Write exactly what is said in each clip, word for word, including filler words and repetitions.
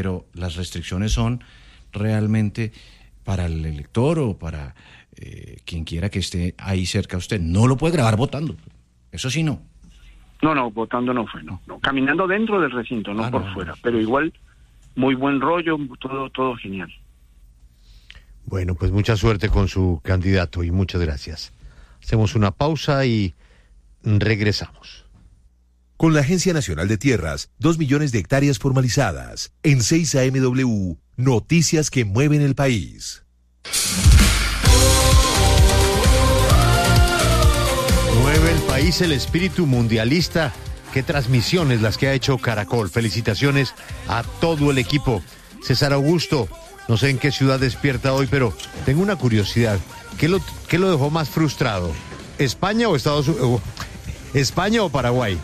pero las restricciones son realmente para el elector o para eh, quien quiera que esté ahí cerca a usted. No lo puede grabar votando, eso sí no. No, no, votando no fue, no, no. Caminando dentro del recinto, no ah, por no, fuera, no. Pero igual, muy buen rollo, todo, todo genial. Bueno, pues mucha suerte con su candidato y muchas gracias. Hacemos una pausa y regresamos. Con la Agencia Nacional de Tierras, dos millones de hectáreas formalizadas. En seis A M W, noticias que mueven el país. Mueve el país el espíritu mundialista. Qué transmisiones las que ha hecho Caracol. Felicitaciones a todo el equipo. César Augusto, no sé en qué ciudad despierta hoy, pero tengo una curiosidad. ¿Qué lo, qué lo dejó más frustrado? ¿España o Estados Unidos? ¿España o Paraguay?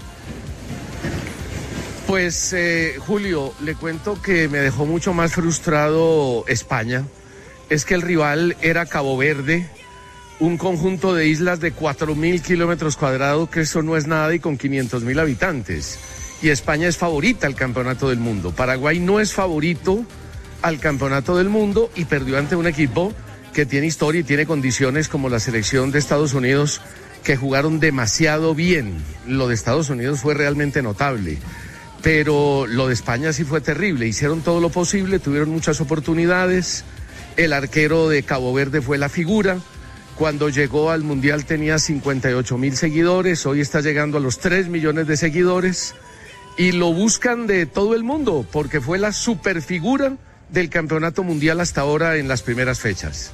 Pues, eh, Julio, le cuento que me dejó mucho más frustrado España. Es que el rival era Cabo Verde, un conjunto de islas de cuatro mil kilómetros cuadrados, que eso no es nada, y con quinientos mil habitantes. Y España es favorita al campeonato del mundo. Paraguay no es favorito al campeonato del mundo y perdió ante un equipo que tiene historia y tiene condiciones como la selección de Estados Unidos, que jugaron demasiado bien. Lo de Estados Unidos fue realmente notable, pero lo de España sí fue terrible. Hicieron todo lo posible, tuvieron muchas oportunidades. El arquero de Cabo Verde fue la figura. Cuando llegó al Mundial tenía cincuenta y ocho mil seguidores, hoy está llegando a los tres millones de seguidores y lo buscan de todo el mundo porque fue la superfigura del campeonato mundial hasta ahora en las primeras fechas.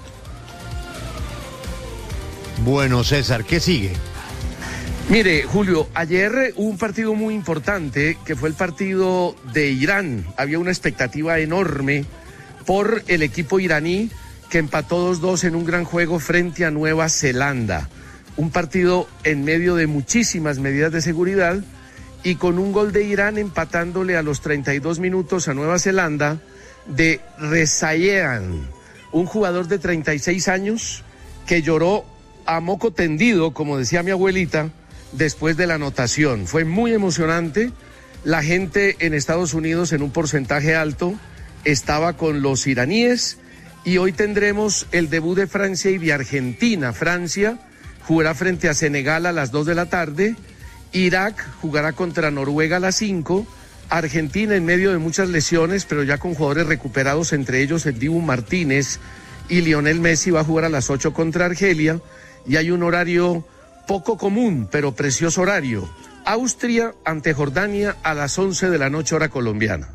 Bueno, César, ¿qué sigue? Mire, Julio, ayer hubo un partido muy importante que fue el partido de Irán. Había una expectativa enorme por el equipo iraní, que empató dos dos en un gran juego frente a Nueva Zelanda. Un partido en medio de muchísimas medidas de seguridad y con un gol de Irán empatándole a los treinta y dos minutos a Nueva Zelanda de Rezaeian, un jugador de treinta y seis años que lloró a moco tendido, como decía mi abuelita, después de la anotación. Fue muy emocionante. La gente en Estados Unidos, en un porcentaje alto, estaba con los iraníes. Y hoy tendremos el debut de Francia y de Argentina. Francia jugará frente a Senegal a las dos de la tarde. Irak jugará contra Noruega a las cinco. Argentina en medio de muchas lesiones, pero ya con jugadores recuperados, entre ellos el Dibu Martínez y Lionel Messi, va a jugar a las ocho contra Argelia. Y hay un horario poco común, pero precioso horario. Austria ante Jordania a las once de la noche, hora colombiana.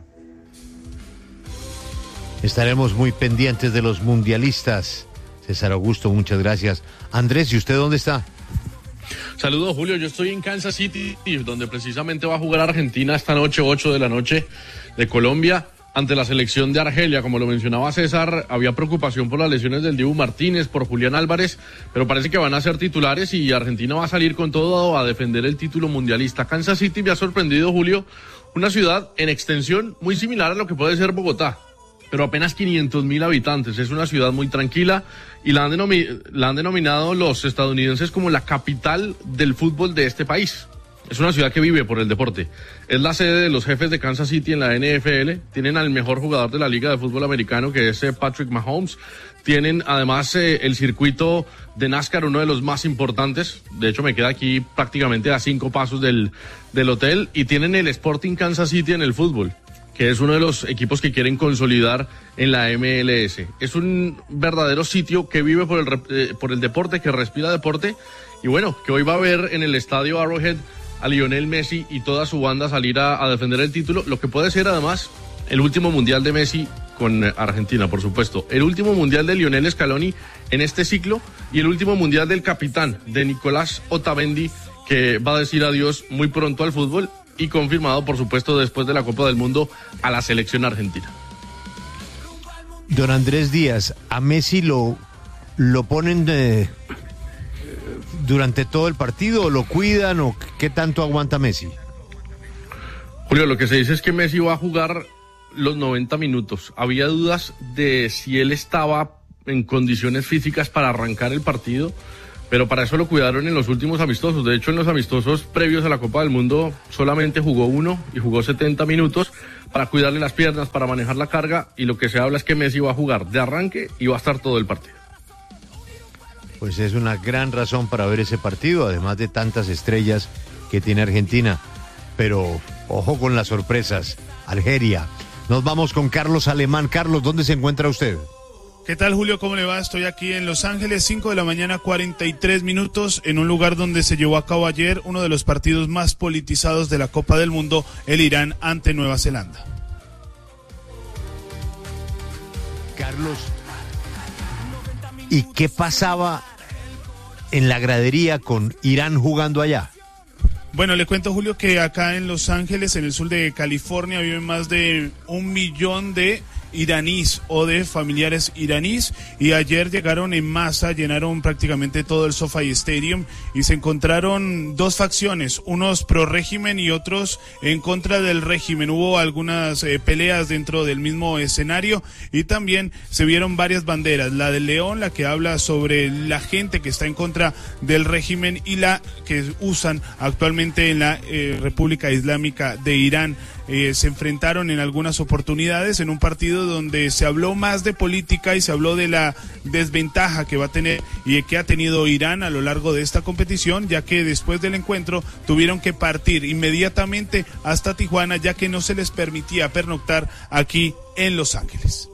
Estaremos muy pendientes de los mundialistas. César Augusto, muchas gracias. Andrés, ¿y usted dónde está? Saludos, Julio. Yo estoy en Kansas City, donde precisamente va a jugar Argentina esta noche, ocho de la noche, de Colombia, ante la selección de Argelia. Como lo mencionaba César, había preocupación por las lesiones del Dibu Martínez, por Julián Álvarez, pero parece que van a ser titulares y Argentina va a salir con todo a defender el título mundialista. Kansas City me ha sorprendido, Julio, una ciudad en extensión muy similar a lo que puede ser Bogotá, pero apenas quinientos mil habitantes. Es una ciudad muy tranquila y la han, denomi- la han denominado los estadounidenses como la capital del fútbol de este país. Es una ciudad que vive por el deporte. Es la sede de los Jefes de Kansas City en la N F L. Tienen al mejor jugador de la Liga de Fútbol Americano, que es eh, Patrick Mahomes. Tienen además eh, el circuito de NASCAR, uno de los más importantes. De hecho, me queda aquí prácticamente a cinco pasos del, del hotel. Y tienen el Sporting Kansas City en el fútbol, que es uno de los equipos que quieren consolidar en la M L S. Es un verdadero sitio que vive por el, eh, por el deporte, que respira deporte, y bueno, que hoy va a ver en el estadio Arrowhead a Lionel Messi y toda su banda salir a, a defender el título, lo que puede ser además el último mundial de Messi con Argentina, por supuesto, el último mundial de Lionel Scaloni en este ciclo y el último mundial del capitán, de Nicolás Otamendi, que va a decir adiós muy pronto al fútbol, y confirmado, por supuesto, después de la Copa del Mundo, a la selección argentina. Don Andrés Díaz, ¿a Messi lo, lo ponen de, durante todo el partido, o lo cuidan, o qué tanto aguanta Messi? Julio, lo que se dice es que Messi va a jugar los noventa minutos. Había dudas de si él estaba en condiciones físicas para arrancar el partido, pero para eso lo cuidaron en los últimos amistosos. De hecho, en los amistosos previos a la Copa del Mundo solamente jugó uno y jugó setenta minutos para cuidarle las piernas, para manejar la carga, y lo que se habla es que Messi va a jugar de arranque y va a estar todo el partido. Pues es una gran razón para ver ese partido, además de tantas estrellas que tiene Argentina. Pero ojo con las sorpresas. Algeria. Nos vamos con Carlos Alemán. Carlos, ¿dónde se encuentra usted? ¿Qué tal, Julio? ¿Cómo le va? Estoy aquí en Los Ángeles, cinco de la mañana, cuarenta y tres minutos, en un lugar donde se llevó a cabo ayer uno de los partidos más politizados de la Copa del Mundo, el Irán ante Nueva Zelanda. Carlos, ¿y qué pasaba en la gradería con Irán jugando allá? Bueno, le cuento, Julio, que acá en Los Ángeles, en el sur de California, viven más de un millón de iraníes o de familiares iraníes, y ayer llegaron en masa, llenaron prácticamente todo el SoFi Stadium y se encontraron dos facciones, unos pro régimen y otros en contra del régimen. Hubo algunas eh, peleas dentro del mismo escenario y también se vieron varias banderas, la del león, la que habla sobre la gente que está en contra del régimen, y la que usan actualmente en la eh, República Islámica de Irán. Eh, se enfrentaron en algunas oportunidades en un partido donde se habló más de política y se habló de la desventaja que va a tener y que ha tenido Irán a lo largo de esta competición, ya que después del encuentro tuvieron que partir inmediatamente hasta Tijuana, ya que no se les permitía pernoctar aquí en Los Ángeles.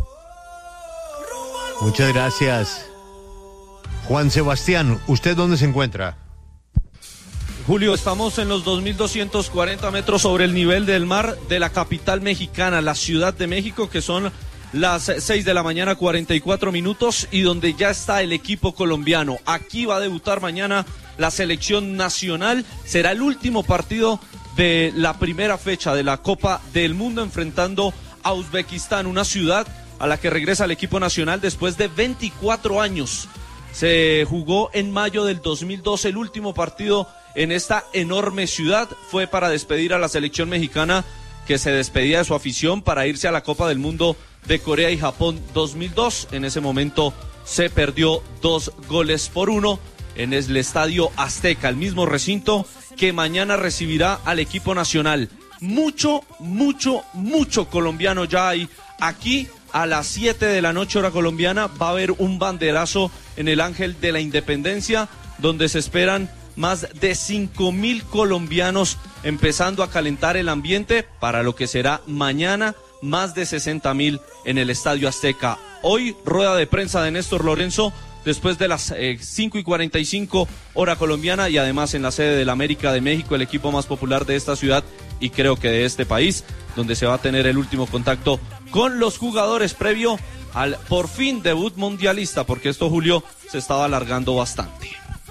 Muchas gracias. Juan Sebastián, ¿usted dónde se encuentra? Julio, estamos en los dos mil doscientos cuarenta metros sobre el nivel del mar de la capital mexicana, la Ciudad de México, que son las seis de la mañana, cuarenta y cuatro minutos, y donde ya está el equipo colombiano. Aquí va a debutar mañana la selección nacional. Será el último partido de la primera fecha de la Copa del Mundo, enfrentando a Uzbekistán, una ciudad a la que regresa el equipo nacional después de veinticuatro años. Se jugó en mayo del dos mil doce el último partido en esta enorme ciudad. Fue para despedir a la selección mexicana, que se despedía de su afición para irse a la Copa del Mundo de Corea y Japón dos mil dos. En ese momento se perdió dos goles por uno en el Estadio Azteca, el mismo recinto que mañana recibirá al equipo nacional. Mucho, mucho, mucho colombiano ya hay aquí. A las siete de la noche, hora colombiana, va a haber un banderazo en el Ángel de la Independencia, donde se esperan más de cinco mil colombianos empezando a calentar el ambiente para lo que será mañana, más de sesenta mil en el Estadio Azteca. Hoy, rueda de prensa de Néstor Lorenzo, después de las eh, cinco y cuarenta y cinco hora colombiana, y además en la sede del América de México, el equipo más popular de esta ciudad y creo que de este país, donde se va a tener el último contacto con los jugadores previo al por fin debut mundialista, porque esto, Julio, se estaba alargando bastante.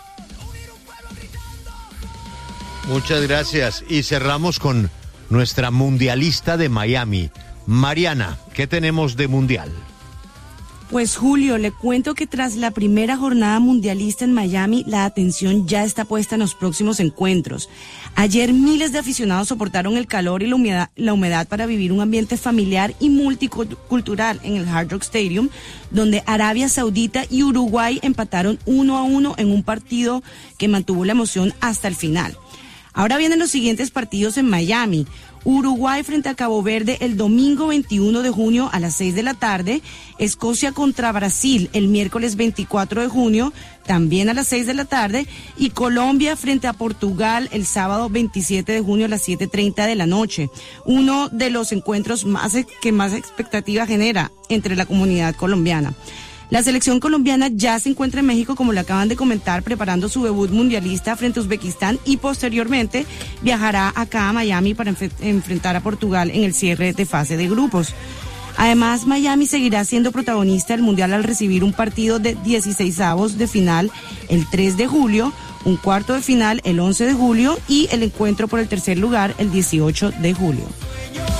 Muchas gracias. Y cerramos con nuestra mundialista de Miami, Mariana. ¿Qué tenemos de mundial? Pues, Julio, le cuento que tras la primera jornada mundialista en Miami, la atención ya está puesta en los próximos encuentros. Ayer miles de aficionados soportaron el calor y la humedad, la humedad para vivir un ambiente familiar y multicultural en el Hard Rock Stadium, donde Arabia Saudita y Uruguay empataron uno a uno en un partido que mantuvo la emoción hasta el final. Ahora vienen los siguientes partidos en Miami. Uruguay frente a Cabo Verde el domingo veintiuno de junio a las seis de la tarde. Escocia contra Brasil el miércoles veinticuatro de junio, también a las seis de la tarde. Y Colombia frente a Portugal el sábado veintisiete de junio a las siete treinta de la noche. Uno de los encuentros más que más expectativa genera entre la comunidad colombiana. La selección colombiana ya se encuentra en México, como le acaban de comentar, preparando su debut mundialista frente a Uzbekistán, y posteriormente viajará acá a Miami para enf- enfrentar a Portugal en el cierre de fase de grupos. Además, Miami seguirá siendo protagonista del mundial al recibir un partido de dieciseisavos de final el tres de julio, un cuarto de final el once de julio y el encuentro por el tercer lugar el dieciocho de julio.